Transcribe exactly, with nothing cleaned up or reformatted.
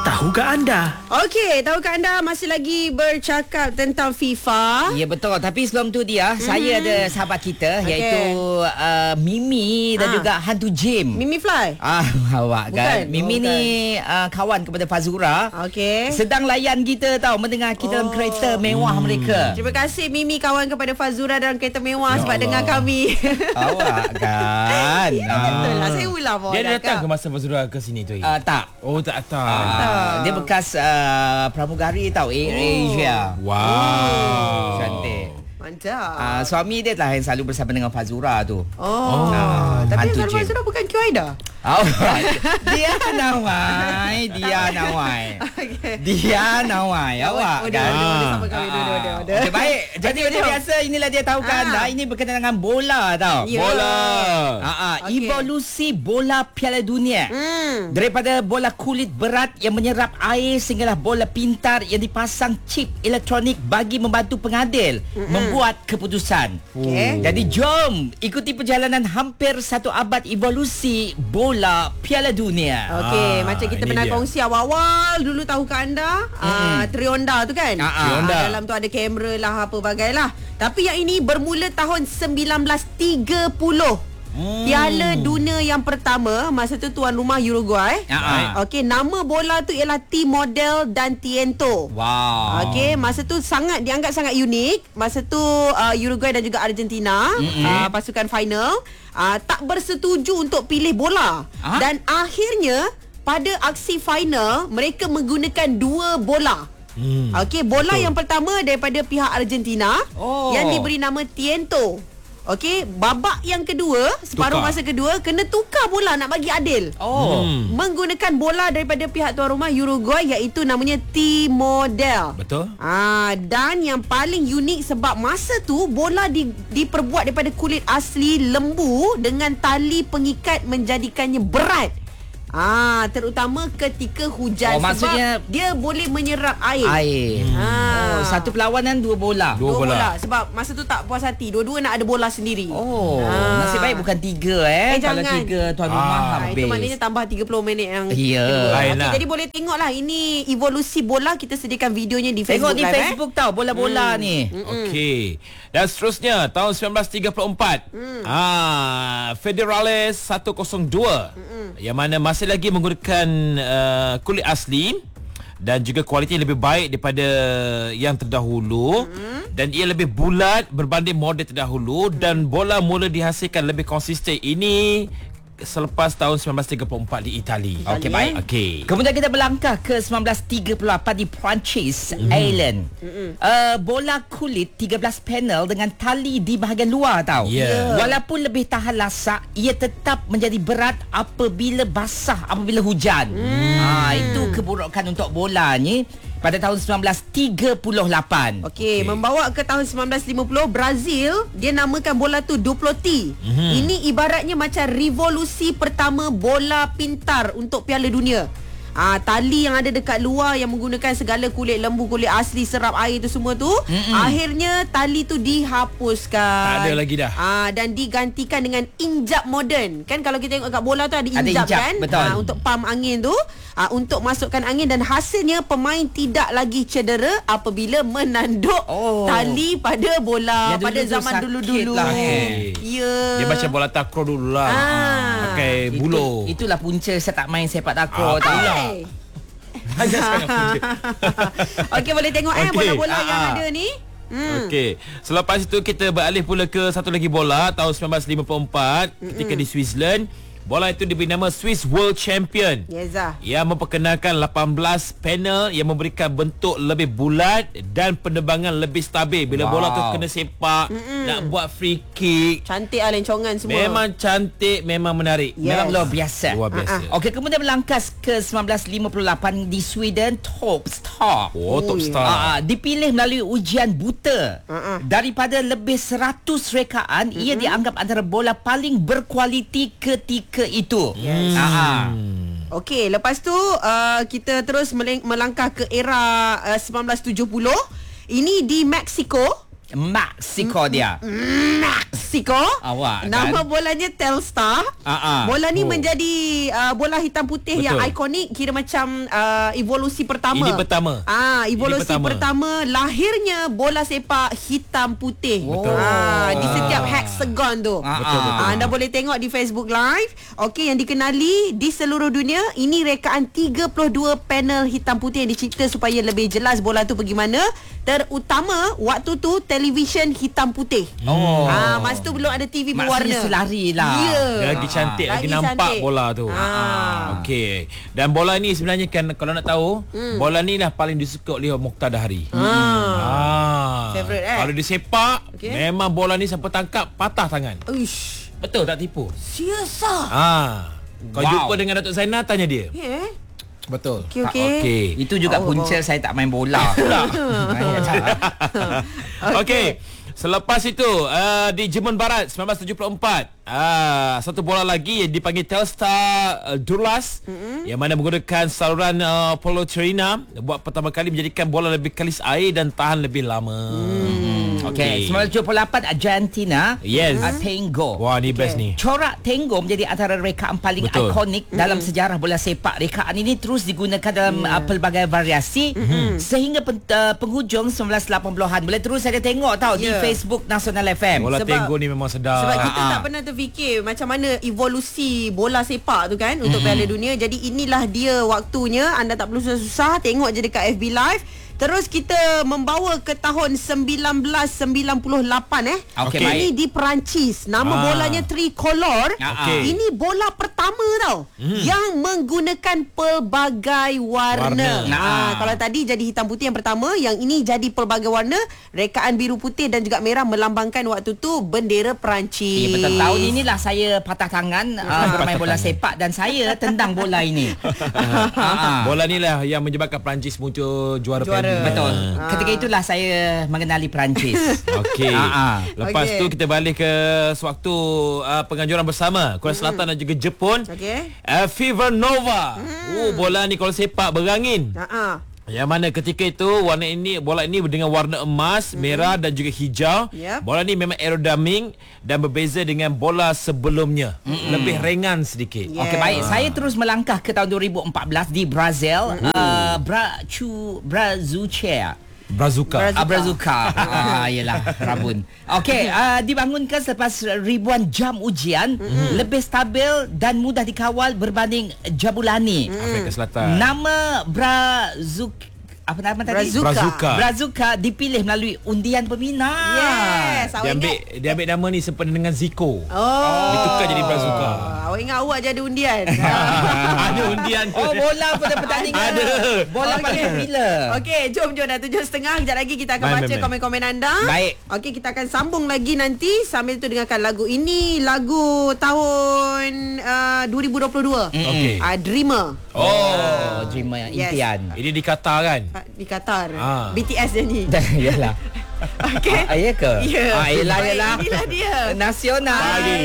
Tahukah anda? Okey, tahukah anda masih lagi bercakap tentang FIFA? Ya betul. Tapi sebelum tu dia, mm-hmm. saya ada sahabat kita okay. iaitu uh, Mimi dan ah. juga Hantu Jim. Mimi Fly? Ah, awak kan. Mimi oh, ni uh, kawan kepada Fazura. Okey. Sedang layan kita tau, mendengar kita oh. dalam kereta mewah hmm. mereka. Terima kasih Mimi kawan kepada Fazura dalam kereta mewah ya sebab Allah. dengar kami. Awak kan. Ya, ah. betul lah. Saya ulang Dia ada datang ke masa Fazura ke sini tu? Uh, tak. Oh, tak datang. Ah. Uh, dia bekas uh, pramugari tau, Air oh. Asia. Wow. Oh. Cantik. Mantap. Uh, suami dia lah yang selalu bersama dengan Fazura tu. Oh. oh. Tapi kalau Fazura bukan Q Aida. Oh, dia nawai, dia nawai. Okay. Dia nawai, awak kan. Okay, baik. Jadi okay, biasa inilah dia tahu kan. Ah. Ini berkenaan dengan bola tau. Yeah. Bola. Ah, ah. Okay. Evolusi bola Piala Dunia. Hmm. Daripada bola kulit berat yang menyerap air sehinggalah bola pintar yang dipasang chip elektronik bagi membantu pengadil mm-hmm. membuat keputusan. Okay. Jadi jom ikuti perjalanan hampir satu abad evolusi bola Bola Piala Dunia. Okey, ah, macam kita pernah dia. kongsi awal-awal dulu tahukah anda hmm. uh, Trionda tu kan? Ah, Trionda. Uh, dalam tu ada kamera lah apa bagailah. Tapi yang ini bermula tahun sembilan belas tiga puluh. Hmm. Piala Dunia yang pertama masa tu tuan rumah Uruguay. Uh-huh. Okey, nama bola tu ialah T-Model dan Tiento. Wow. Okey, masa tu sangat dianggap sangat unik. Masa tu uh, Uruguay dan juga Argentina mm-hmm. uh, pasukan final uh, tak bersetuju untuk pilih bola. Huh? Dan akhirnya pada aksi final mereka menggunakan dua bola. Hmm. Okey, bola Betul. yang pertama daripada pihak Argentina oh. yang diberi nama Tiento. Okey, babak yang kedua, separuh tukar. masa kedua kena tukar bola nak bagi adil. Oh. Hmm. Menggunakan bola daripada pihak tuan rumah Uruguay iaitu namanya T-Model. Betul. Ah, dan yang paling unik sebab masa tu bola di, diperbuat daripada kulit asli lembu dengan tali pengikat menjadikannya berat. Ah, terutama ketika hujan. Oh, maksudnya sebab dia boleh menyerap air. Air. Hmm. Ah. Oh, satu perlawanan dua bola. Dua, dua bola. bola. Sebab masa tu tak puas hati. Dua-dua nak ada bola sendiri. Oh, ah. nasib baik bukan tiga eh. eh Kalau jangan. tiga tuan rumah ah. habis. Itu maknanya tambah tiga puluh minit yang Ya. Okay, jadi boleh tengoklah ini evolusi bola. Kita sediakan videonya di Facebook. Tengok di live, Facebook eh? tau bola-bola hmm. ni. Okey. Dan seterusnya tahun sembilan belas tiga puluh empat. Hmm. Ah, Federales seratus dua. Hmm. Yang mana masih lagi menggunakan uh, kulit asli dan juga kualiti lebih baik daripada yang terdahulu mm-hmm. dan ia lebih bulat berbanding model terdahulu mm-hmm. dan bola mula dihasilkan lebih konsisten. Ini selepas tahun sembilan belas tiga puluh empat di Itali. Okey, baik. Okey. Kemudian kita berlangkah ke sembilan belas tiga puluh lapan di Perancis, mm. Ireland. Mm-hmm. Uh, bola kulit tiga belas panel dengan tali di bahagian luar tau. Yeah. Walaupun lebih tahan lasak, ia tetap menjadi berat apabila basah, apabila hujan. Mm. Ha, itu keburukan untuk bola ni. Pada tahun sembilan belas tiga puluh lapan. Okey, okay. membawa ke tahun sembilan belas lima puluh, Brazil dia namakan bola tu dua puluh T. Mm-hmm. Ini ibaratnya macam revolusi pertama bola pintar untuk Piala Dunia. Ah, tali yang ada dekat luar yang menggunakan segala kulit lembu, kulit asli, serap air tu semua tu, mm-mm. akhirnya tali tu dihapuskan. Tak ada lagi dah. Ah, dan digantikan dengan injap moden. Kan kalau kita tengok kat bola tu ada injap, ada injap kan? Betul. Ah, untuk pam angin tu, ah, untuk masukkan angin dan hasilnya pemain tidak lagi cedera apabila menanduk oh. tali pada bola ya, pada zaman dulu-dulu. Lah, okay. Ya. Dia macam bola takraw dulu lah. Ah. Pakai buluh. Itu, itulah punca saya tak main sepak takraw ah, tau. Okey, boleh tengok okay. eh bola-bola ah, yang ada ni. Hmm. Okey. Selepas itu kita beralih pula ke satu lagi bola tahun sembilan belas lima puluh empat Mm-mm. ketika di Switzerland. Bola itu diberi nama Swiss World Champion. Yeza. Yang memperkenalkan lapan belas panel yang memberikan bentuk lebih bulat dan penerbangan lebih stabil. Bila wow. bola tu kena sepak, Mm-mm. nak buat free kick. Cantik lah lencongan semua. Memang cantik, memang menarik. Yes. Memang luar biasa. Luar biasa. Uh-huh. Okey, kemudian melangkah ke sembilan belas lima puluh lapan di Sweden, Top Star. Oh, Top Star. Uh, dipilih melalui ujian buta. Uh-uh. Daripada lebih seratus rekaan, uh-huh. ia dianggap antara bola paling berkualiti ketika itu. Yes. Hmm. Okey, lepas tu uh, kita terus melangkah ke era uh, sembilan belas tujuh puluh. Ini di Mexico. Mexico dia. Mexico. Awak Nama kan? bolanya Telstar. Ah, ah. Bola ni Oh. menjadi uh, bola hitam putih Betul. yang ikonik, kira macam uh, evolusi pertama. Ini pertama. Ah, evolusi Ini pertama. pertama. lahirnya bola sepak hitam putih. Betul. Ah, di setiap hexagon tu. Ah, Betul, betul. Ah, anda boleh tengok di Facebook Live. Okey, yang dikenali di seluruh dunia, ini rekaan tiga puluh dua panel hitam putih yang dicipta supaya lebih jelas bola tu pergi mana. Terutama waktu tu televisyen hitam putih. Oh. Ah, masa tu belum ada T V berwarna. Maksudnya selari lah. Ya. Dia lagi cantik, lagi, Lagi nampak cantik. bola tu. Ah. Okey. Dan bola ni sebenarnya kan kalau nak tahu, hmm. bola ni lah paling disuka oleh Mokhtar Dahari. Ah. Ah. Favourite, eh? Kalau disepak, Okey. memang bola ni siapa tangkap patah tangan. Uish. Betul tak tipu? Siasa. Ah. Kau Wow. jumpa dengan Datuk Zainal, tanya dia. Ya. Yeah. Betul. Okey, okey. Okey. Itu juga Oh, punca oh. saya tak main bola pula. Okey. Selepas itu uh, di Jerman Barat sembilan belas tujuh puluh empat, uh, satu bola lagi yang dipanggil Telstar uh, Durlas, mm-hmm. yang mana menggunakan saluran uh, polyurethane buat pertama kali menjadikan bola lebih kalis air dan tahan lebih lama. Okey, okay. sembilan belas tujuh puluh lapan Argentina. Yes. Uh, Tango. Wah, ni best ni. Corak Tango menjadi antara rekaan paling Betul. ikonik mm. dalam sejarah bola sepak. Rekaan ini terus digunakan dalam yeah. uh, pelbagai variasi mm-hmm. sehingga pen, uh, penghujung sembilan belas lapan puluhan. Boleh terus saya tengok tau yeah. di Facebook Nasional F M. Bola Sebab- Tango ni memang sedap. Sebab kita Ah. tak pernah terfikir macam mana evolusi bola sepak tu kan untuk mm-hmm. Piala Dunia. Jadi inilah dia waktunya. Anda tak perlu susah-susah, tengok je dekat F B Live. Terus kita membawa ke tahun sembilan belas sembilan puluh lapan eh. Okey, Ini baik. di Perancis. Nama Ah. bolanya Tricolor. Ah, okey. Ini bola pertama tau hmm. yang menggunakan pelbagai warna. Warna. Ah, Ah. kalau tadi jadi hitam putih yang pertama, yang ini jadi pelbagai warna, rekaan biru putih dan juga merah melambangkan waktu tu bendera Perancis. Ya, betul. Tahun inilah saya patah tangan uh, bermain bola sepak dan saya tendang bola ini. Ah. Bola ni lah yang menyebabkan Perancis muncul juara, Juara. Piala Dunia. Betul. Ah. Ketika itulah saya mengenali Perancis. Okey. Ah, ah. Lepas Okey. tu kita balik ke sewaktu uh, penganjuran bersama Korea Selatan dan juga Jepun. Okey. Uh, Fever Nova. Hmm. Oh, bola ni kalau sepak berangin. Ha ah. Yang mana ketika itu warna ini bola ini dengan warna emas, mm-hmm. merah dan juga hijau. Yep. Bola ni memang aerodynamic dan berbeza dengan bola sebelumnya. Mm-hmm. Lebih ringan sedikit. Yeah. Okey, baik. Saya terus melangkah ke tahun dua ribu empat belas di Brazil. Mm-hmm. Uh, Bra Chu Brazuca. Brazuca. Brazuca. Ah, Brazuca. ah, yelah, rabun. Okey, uh, dibangunkan selepas ribuan jam ujian, mm-hmm. lebih stabil dan mudah dikawal berbanding Jabulani. Mm. Afrika Selatan. Nama Brazuca apa nama tadi? Brazuca. Brazuca. Brazuca dipilih melalui undian peminat. Yes. Dia Awak ambil ingat? dia ambil nama ni sempena dengan Zico. Oh. Ditukar jadi Brazuca. Awak ingat awak je ada undian? Ada undian. Oh, bola pada pertandingan. Ada. Bola Okey. paling popular. Okey, jom jom dah tujuh setengah. Kejap lagi kita akan Baik, baca baik, baik. komen-komen anda. Baik. Okey, kita akan sambung lagi nanti. Sambil tu dengarkan lagu ini. Lagu tahun uh, dua ribu dua puluh dua. Okey. Uh, Dreamer. Oh, Dreamer Yes. impian. Ini di Qatar kan? Uh, di Qatar. Ah. B T S nyanyi. Yalah. Okey. Ah, ya ke? Ya. Ah, yelah, Baik, yelah. inilah dia. Nasional. Pagi.